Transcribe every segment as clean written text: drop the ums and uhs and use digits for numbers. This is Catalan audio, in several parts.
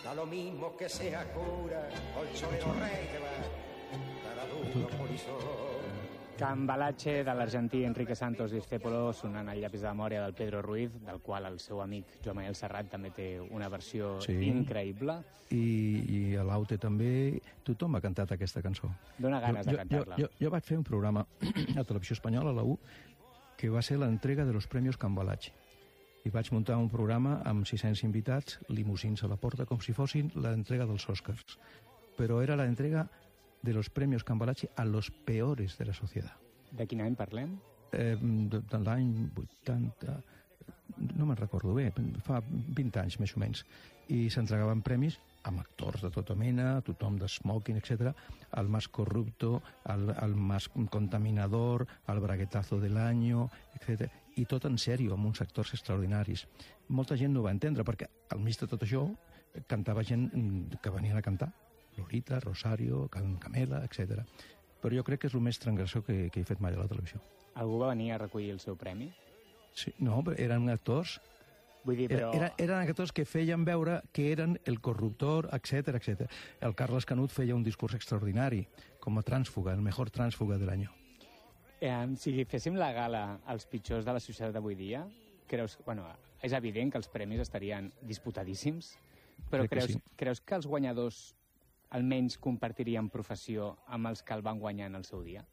da lo mismo que sea cura o el cholero rey que va, cada uno por eso. Cambalache de l'argentí Enrique Santos Discépolo, sonant el llapis de memòria del Pedro Ruiz, del qual el seu amic Joan Manuel Serrat també té una versió increïble. I a l'Aute també, tothom ha cantat aquesta cançó. Dóna ganes de cantar-la. Jo vaig fer un programa a Televisió Espanyola, a la U, que va ser l'entrega de los premios Cambalache. I vaig muntar un programa amb 600 invitats, limusins a la porta, com si fossin l'entrega dels Oscars. Però era l'entrega de los premios Cambalache a los peores de la sociedad. De quin any parlem? De l'any 80... No me'n recordo bé, fa 20 anys més o menys. I s'entregaven premis amb actors de tota mena, tothom de smoking, etc. Al más corrupto, al más contaminador, al braguetazo del año, etc. I tot en sèrio, amb uns actors extraordinaris. Molta gent no va entendre, perquè al mig de tot això cantava gent que venien a cantar. Lolita, Rosario, Camela, etc. Però jo crec que és el més transgressor que he fet mai a la televisió. Algú va venir a recollir el seu premi? Sí, no, però eren actors. Vull dir, però... Eren actors que feien veure que eren el corruptor, etc, etc. El Carles Canut feia un discurs extraordinari, com a trànsfuga, el millor trànsfuga de l'any. Si féssim la gala als pitjors de la societat d'avui dia, creus... Bueno, és evident que els premis estarien disputadíssims, però creus que els guanyadors almenys compartirien professió amb els que el van guanyar en el seu dia?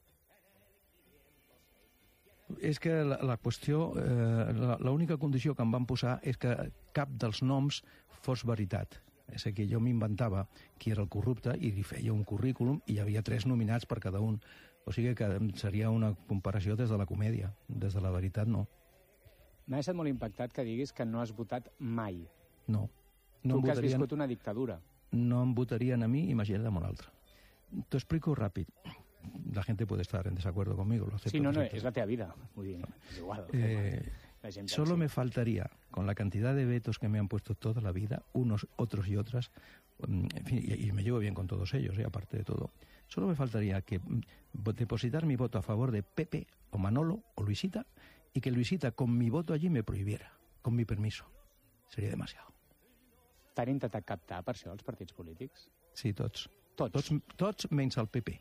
És que la qüestió, l'única condició que em van posar és que cap dels noms fos veritat. És que jo m'inventava qui era el corrupte i li feia un currículum i hi havia 3 nominats per cada un. O sigui que seria una comparació des de la comèdia, des de la veritat no. M'ha deixat molt impactat que diguis que no has votat mai. No. Tu que has viscut una dictadura. No em votarien a mí, imagínate a un altre. Te explico rápido. La gente puede estar en desacuerdo conmigo, lo acepto. Sí, no, es la teva vida. Muy bien, es igual. Solo me faltaría, con la cantidad de vetos que me han puesto toda la vida, unos, otros y otras, en fin, y me llevo bien con todos ellos, aparte de todo, solo me faltaría que depositar mi voto a favor de Pepe o Manolo o Luisita y que Luisita con mi voto allí me prohibiera, con mi permiso. Sería demasiado. T'han intentat captar per això els partits polítics? Sí, tots. Tots menys el PP.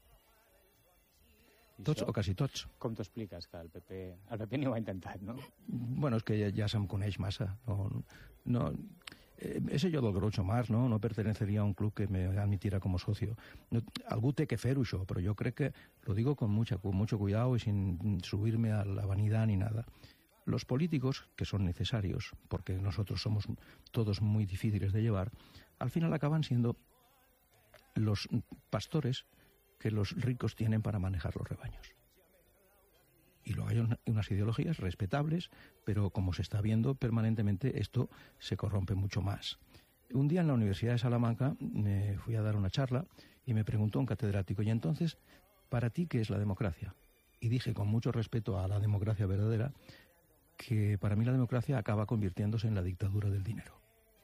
Tots o quasi tots. Com t'ho expliques, que el PP ni ho ha intentat, no? Bueno, és que ja se'm coneix massa. Ese yo del Groucho Marx, no pertenecería a un club que me admitiera como socio. Algú té que fer-ho, això, però jo crec que lo digo con mucho cuidado y sin subirme a la vanidad ni nada. Los políticos, que son necesarios, porque nosotros somos todos muy difíciles de llevar, al final acaban siendo los pastores que los ricos tienen para manejar los rebaños. Y luego hay unas ideologías respetables, pero como se está viendo permanentemente, esto se corrompe mucho más. Un día en la Universidad de Salamanca me fui a dar una charla y me preguntó un catedrático, y entonces, ¿para ti qué es la democracia? Y dije, con mucho respeto a la democracia verdadera, que para mí la democracia acaba convirtiéndose en la dictadura del dinero.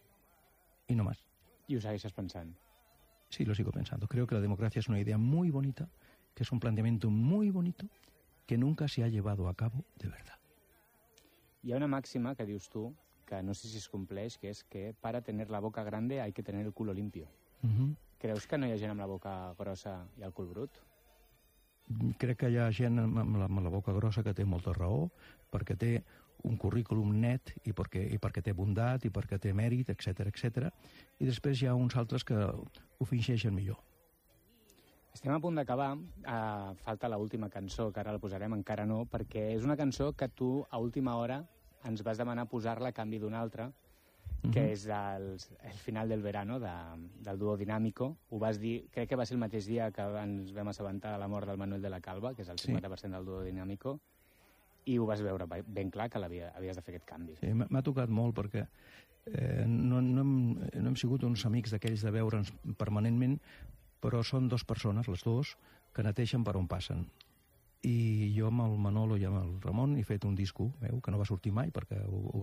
Y no más. ¿Y ho segueixes pensant? Sí, lo sigo pensando. Creo que la democracia es una idea muy bonita, que es un planteamiento muy bonito, que nunca se ha llevado a cabo de verdad. Hi ha una màxima que dius tu, que no sé si es compleix, que és que para tener la boca grande hay que tener el culo limpio. Creus que no hi ha gent amb la boca grossa i el cul brut? Crec que hi ha gent amb la boca grossa que té molta raó, perquè té un currículum net i perquè té bondat i perquè té mèrit, etc. I després hi ha uns altres que ho fingeixen millor. Estem a punt d'acabar. Falta l'última cançó, que ara la posarem, encara no, perquè és una cançó que tu a última hora ens vas demanar posar-la a canvi d'una altra, que és el final del verano, del duo Dinámico. Ho vas dir, crec que va ser el mateix dia que ens vam assabentar de la mort del Manuel de la Calva, que és el 50% del duo Dinámico, i ho vas veure ben clar que havies de fer aquest canvi. Sí, m'ha tocat molt perquè no hem sigut uns amics d'aquells de veure'ns permanentment, però són 2 persones, les 2, que neteixen per on passen. I jo amb el Manolo i amb el Ramon he fet un disco meu, que no va sortir mai perquè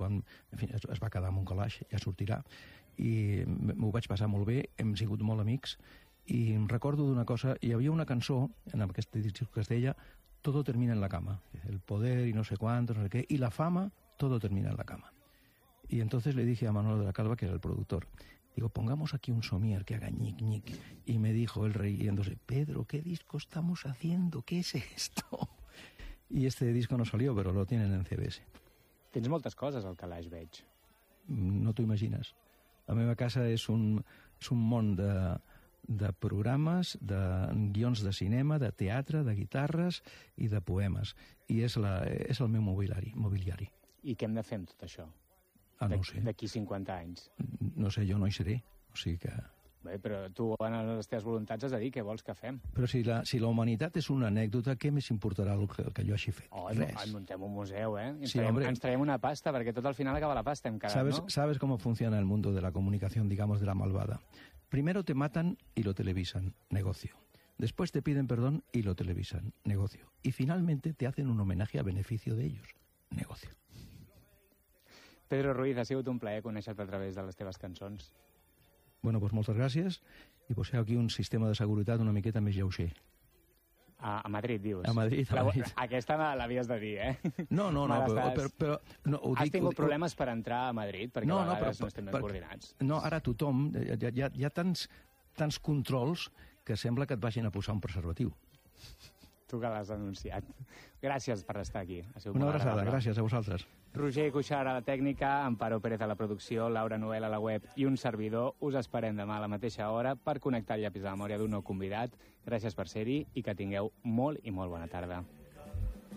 es va quedar amb un calaix, ja sortirà, i m'ho vaig passar molt bé, hem sigut molt amics, i em recordo d'una cosa, hi havia una cançó en aquest disco que es deia Todo termina en la cama, el poder y no sé cuánto, no sé qué, y la fama, todo termina en la cama. Y entonces le dije a Manolo de la Calva, que era el productor, Digo, pongamos aquí un somier que haga ñic, ñic. Y me dijo él riéndose, Pedro, ¿qué disco estamos haciendo? ¿Qué es esto? Y este disco no salió, pero lo tienen en CBS. Tens moltes coses al calaix, veig. No t'ho imagines. La meva casa és un món de programes, de guions de cinema, de teatre, de guitarres i de poemes. I és el meu mobiliari. I què hem de fer amb tot això? No ho sé. D'aquí 50 anys? No sé, jo no hi seré. O sigui que... Bé, però tu en les teves voluntats has de dir què vols que fem. Però si la humanitat és una anècdota, què més importarà el que jo hagi fet? Res. Muntem un museu, eh? Sí, hombre. Ens traiem una pasta, perquè tot al final acaba la pasta, hem quedat, ¿no? ¿Sabes cómo funciona el mundo de la comunicación, digamos, de la malvada? Primero te matan y lo televisan, negocio. Después te piden perdón y lo televisan, negocio. Y finalmente te hacen un homenaje a beneficio de ellos, negocio. Pedro Ruiz, ha sigut un plaer conèixer-te a través de les teves cançons. Bueno, pues moltes gràcies. I poseu aquí un sistema de seguretat una miqueta més lleuger. A Madrid, dius? A Madrid. Aquesta l'havies de dir, eh? No, però ho dic... Has tingut problemes per entrar a Madrid? Perquè a vegades no estem ben coordinats. No, ara tothom... Hi ha tants controls que sembla que et vagin a posar un preservatiu. Tu que l'has anunciat. Gràcies per estar aquí. Una abraçada, gràcies a vosaltres. Roger Cuixart a la tècnica, Amparo Pérez a la producció, Laura Noel a la web i un servidor. Us esperem demà a la mateixa hora per connectar el llapis de memòria d'un nou convidat. Gràcies per ser-hi i que tingueu molt i molt bona tarda.